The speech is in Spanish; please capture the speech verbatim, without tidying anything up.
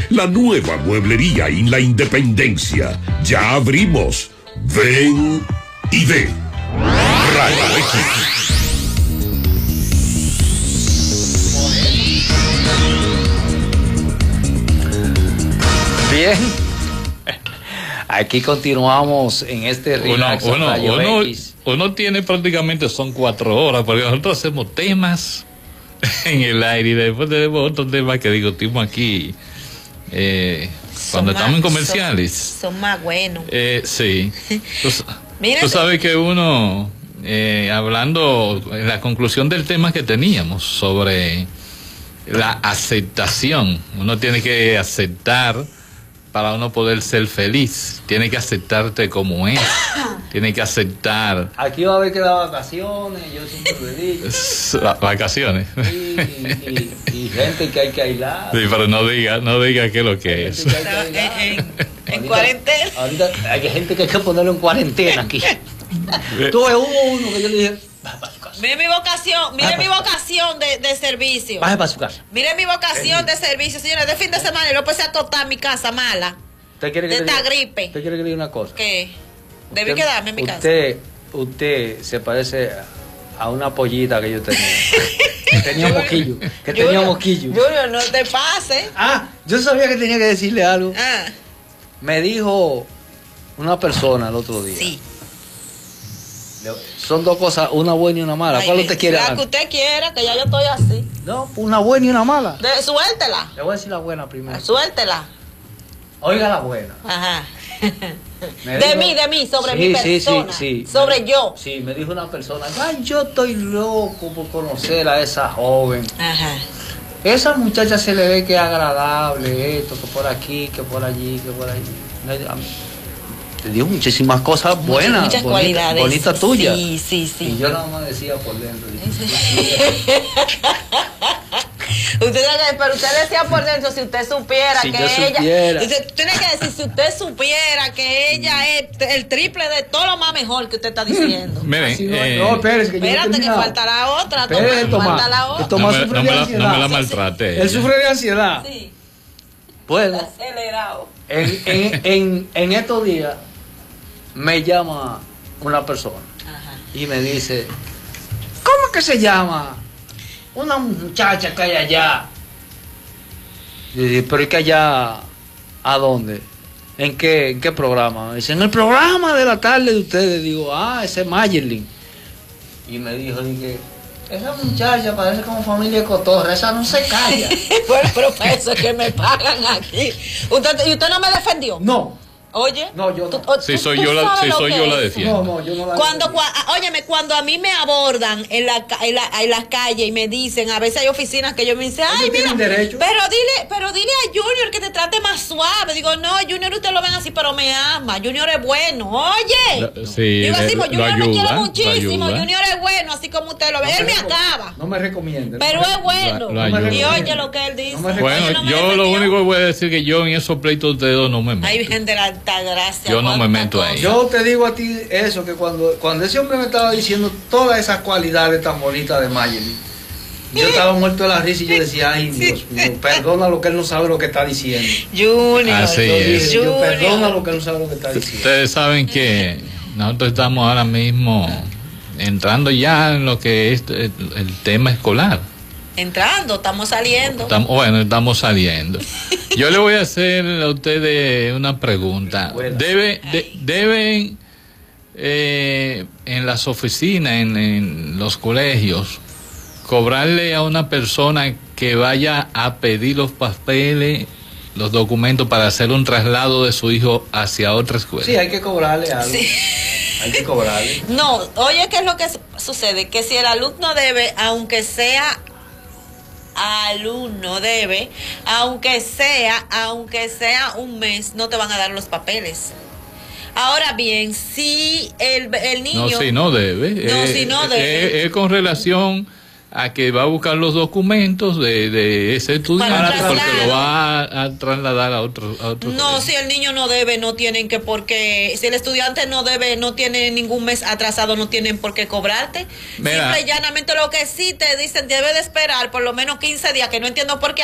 la nueva mueblería en la Independencia. Ya abrimos. Ven y ve. Radio X. Bien, aquí continuamos en este relax. Uno, uno, uno, uno tiene prácticamente, son cuatro horas, porque nosotros hacemos temas en el aire y después tenemos otros temas que discutimos aquí eh, cuando más, estamos en comerciales. Son, son más buenos. Eh, sí. Tú, tú sabes que uno, eh, hablando en la conclusión del tema que teníamos sobre la aceptación, uno tiene que aceptar para uno poder ser feliz, tiene que aceptarte como es, tiene que aceptar. Aquí va a haber que dar vacaciones, yo siempre lo digo. Vacaciones. Sí, y, y, y gente que hay que aislar. Sí, pero no diga, no diga qué es lo que es. Que que no, en, en, en cuarentena. Ahorita hay gente que hay que ponerlo en cuarentena aquí. Tuve uno que yo le dije, baja para su casa. Mire mi vocación, mire mi vocación de, de servicio. Baja para su casa. Mire mi vocación de servicio, señores, de fin de semana y no empecé a totar mi casa mala. ¿Usted quiere que de le esta diga, gripe. ¿Usted quiere que le diga una cosa? ¿Qué? Debí Usted, quedarme en mi usted, casa. Usted se parece a una pollita que yo tenía. que tenía moquillo. Que Junior, tenía moquillo. Junior, no te pases. Ah, yo sabía que tenía que decirle algo. Ah. Me dijo una persona el otro día. Sí. Son dos cosas, una buena y una mala. Ay, ¿Cuál usted quiere? La que usted quiera, que ya yo estoy así. No, una buena y una mala. De, suéltela. Le voy a decir la buena primero. Suéltela. Oiga la buena. Ajá. Me de dijo, mí, de mí, sobre sí, mi persona. Sí, sí, sí. Sobre me, yo. Sí, me dijo una persona, ay, yo estoy loco por conocer a esa joven. Ajá. Esa muchacha se le ve que es agradable, esto, que por aquí, que por allí, que por allí. Te digo muchísimas cosas buenas, muchas, muchas bonita, cualidades. Bonita tuya. Sí, sí, sí. Y yo nada más decía por dentro. Usted, pero usted decía por dentro, si usted supiera si que yo ella. Supiera. Usted tiene que decir, si usted supiera que ella es el triple de todo lo más mejor que usted está diciendo. Miren, no, eh, no, espérese, que espérate, yo que faltará otra. Espérate, Tomás, Tomás, falta la otra. que Tomás no, me, sufre no, de me la, ansiedad. no me la maltrate. Él sufre de ansiedad. Sí. Bueno, acelerado. En, en, en, en estos días me llama una persona. Ajá. Y me dice, ¿cómo que se llama? Una muchacha que hay allá. Y dice, pero es que allá, ¿a dónde? ¿En qué, en qué programa? Me dice, en el programa de la tarde de ustedes. Digo, ah, ese es Mayerlin. Y me dijo, dije, esa muchacha parece como familia cotorra, esa no se calla. Bueno, pero para eso es que me pagan aquí. ¿Usted, ¿Y usted no me defendió? No. Oye, no, yo no. ¿Tú, si tú, soy tú yo la, si soy yo la es? defiendo. No, no, yo no la cuando, cua, óyeme, cuando a mí me abordan en la en la, en las calles y me dicen, a veces hay oficinas que yo me dicen, ay, mira, derecho. pero dile, pero dile a Junior que te trate más suave. Digo, no, Junior usted lo ven así, pero me ama. Junior es bueno, oye. Sí, Digo así, pues Junior ayuda, me quiere muchísimo. ayuda. Junior es bueno, así como usted lo ve. No él me, me acaba. No me recomienda. Pero no es bueno. Lo, lo y oye lo que él dice. No bueno, oye, no me yo defendió. lo único que voy a decir es que yo en esos pleitos de dedos no me meto. Ay, Virgen de la alta gracia. Yo no me meto ahí. Yo te digo a ti eso, que cuando, cuando ese hombre me estaba diciendo todas esas cualidades tan bonitas de Mayerlin, yo estaba muerto de la risa y yo decía, ay, Dios mío, perdona lo que él no sabe lo que está diciendo. Junior. Así Yo dije, es. yo, perdona lo que él no sabe lo que está diciendo. Ustedes saben que nosotros estamos ahora mismo entrando ya en lo que es el, el tema escolar. Entrando, estamos saliendo. Estamos, bueno, estamos saliendo. Yo le voy a hacer a ustedes una pregunta. Debe, de, deben eh, en las oficinas, en, en los colegios, cobrarle a una persona que vaya a pedir los papeles, los documentos para hacer un traslado de su hijo hacia otra escuela. Sí, hay que cobrarle algo. Sí. Hay que cobrarle. No, oye, ¿qué es lo que sucede? Que si el alumno debe, aunque sea alumno debe, aunque sea, aunque sea un mes, no te van a dar los papeles. Ahora bien, si el, el niño... No, si no debe. No, eh, si no debe. Es eh, eh, con relación a que va a buscar los documentos de, de ese estudiante porque lo va a, a trasladar a otro, a otro no, colegio. Si el niño no debe, no tienen que porque si el estudiante no debe, no tiene ningún mes atrasado, no tienen por qué cobrarte. Mira, simple y llanamente lo que sí te dicen debe de esperar por lo menos quince días, que no entiendo por qué